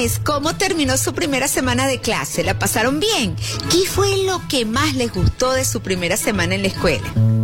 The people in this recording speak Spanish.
ustedes, ¿cómo terminó su primera semana de clase? ¿La pasaron bien? ¿Qué fue lo que más les gustó de su primera semana en la escuela?